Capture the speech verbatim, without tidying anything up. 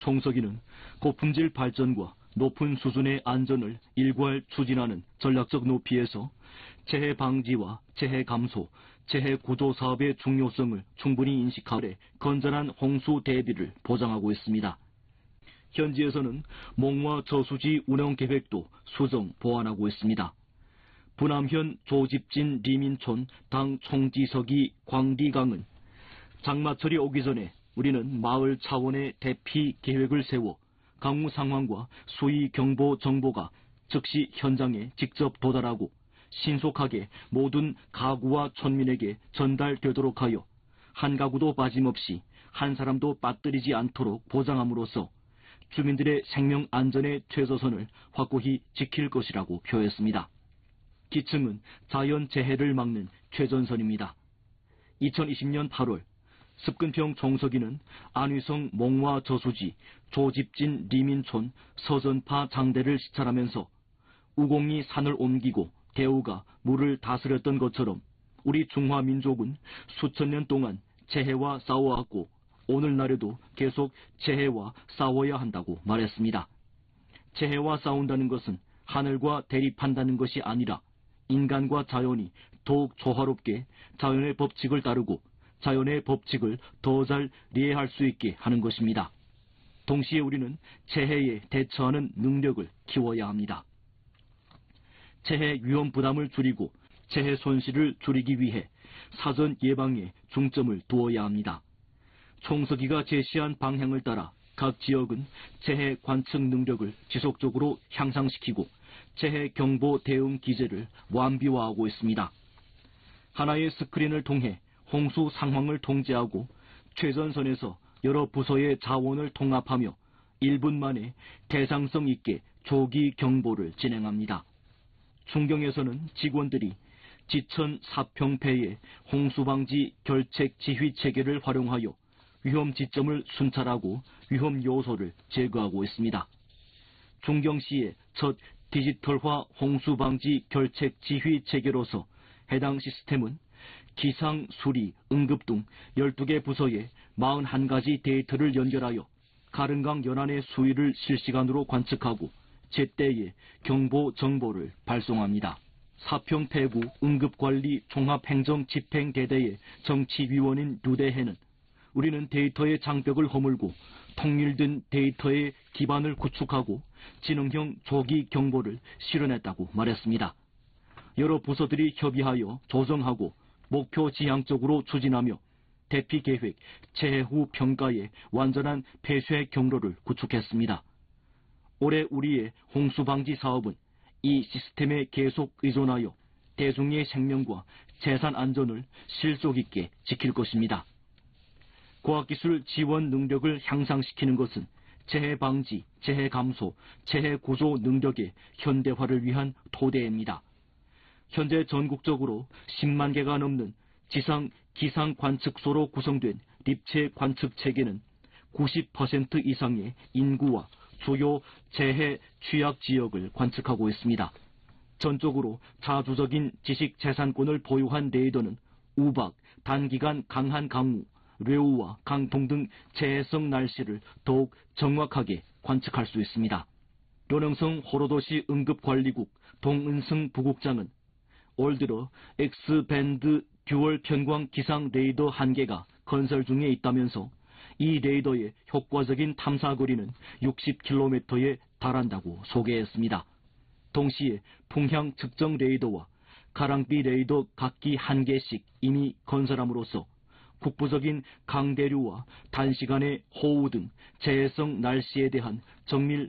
총서기는 고품질 발전과 높은 수준의 안전을 일괄 추진하는 전략적 높이에서 재해 방지와 재해 감소, 재해 구조 사업의 중요성을 충분히 인식하고 건전한 홍수 대비를 보장하고 있습니다. 현지에서는 몽화 저수지 운영 계획도 수정, 보완하고 있습니다. 부남현 조집진 리민촌 당 총지서기 광디강은 장마철이 오기 전에 우리는 마을 차원의 대피 계획을 세워 강우 상황과 수위 경보 정보가 즉시 현장에 직접 도달하고 신속하게 모든 가구와 촌민에게 전달되도록 하여 한 가구도 빠짐없이 한 사람도 빠뜨리지 않도록 보장함으로써 주민들의 생명 안전의 최저선을 확고히 지킬 것이라고 표했습니다. 기층은 자연재해를 막는 최전선입니다. 이천이십 년 팔월 습근평 총서기는 안위성 몽화 저수지 조집진 리민촌 서전파 장대를 시찰하면서 우공이 산을 옮기고 대우가 물을 다스렸던 것처럼 우리 중화민족은 수천 년 동안 재해와 싸워왔고 오늘날에도 계속 재해와 싸워야 한다고 말했습니다. 재해와 싸운다는 것은 하늘과 대립한다는 것이 아니라 인간과 자연이 더욱 조화롭게 자연의 법칙을 따르고 자연의 법칙을 더 잘 이해할 수 있게 하는 것입니다. 동시에 우리는 재해에 대처하는 능력을 키워야 합니다. 재해 위험 부담을 줄이고 재해 손실을 줄이기 위해 사전 예방에 중점을 두어야 합니다. 총서기가 제시한 방향을 따라 각 지역은 재해 관측 능력을 지속적으로 향상시키고 재해 경보 대응 기제를 완비화하고 있습니다. 하나의 스크린을 통해 홍수 상황을 통제하고 최전선에서 여러 부서의 자원을 통합하며 일 분 만에 대상성 있게 조기 경보를 진행합니다. 충경에서는 직원들이 지천 사평패의 홍수방지 결책 지휘 체계를 활용하여 위험 지점을 순찰하고 위험 요소를 제거하고 있습니다. 중경시의 첫 디지털화 홍수방지 결책 지휘 체계로서 해당 시스템은 기상, 수리, 응급 등 열두 개 부서에 사십일 가지 데이터를 연결하여 가른강 연안의 수위를 실시간으로 관측하고 제때에 경보 정보를 발송합니다. 사평패구 응급관리 종합행정집행대대의 정치위원인 류대해는 우리는 데이터의 장벽을 허물고 통일된 데이터의 기반을 구축하고 지능형 조기 경보를 실현했다고 말했습니다. 여러 부서들이 협의하여 조정하고 목표 지향적으로 추진하며 대피계획, 재해 후 평가에 완전한 폐쇄 경로를 구축했습니다. 올해 우리의 홍수방지 사업은 이 시스템에 계속 의존하여 대중의 생명과 재산 안전을 실속 있게 지킬 것입니다. 과학기술 지원 능력을 향상시키는 것은 재해 방지, 재해 감소, 재해 구조 능력의 현대화를 위한 토대입니다. 현재 전국적으로 십만 개가 넘는 지상 기상 관측소로 구성된 립체 관측 체계는 구십 퍼센트 이상의 인구와 주요 재해 취약 지역을 관측하고 있습니다. 전적으로 자주적인 지식 재산권을 보유한 레이더는 우박, 단기간 강한 강우, 뇌우와 강풍 등 재해성 날씨를 더욱 정확하게 관측할 수 있습니다. 료능성 호로도시 응급관리국 동은승 부국장은 올 들어 X밴드 듀얼 편광 기상 레이더 한 개가 건설 중에 있다면서 이 레이더의 효과적인 탐사 거리는 육십 킬로미터에 달한다고 소개했습니다. 동시에 풍향 측정 레이더와 가랑비 레이더 각기 한 개씩 이미 건설함으로써 국부적인 강대류와 단시간의 호우 등 재해성 날씨에 대한 정밀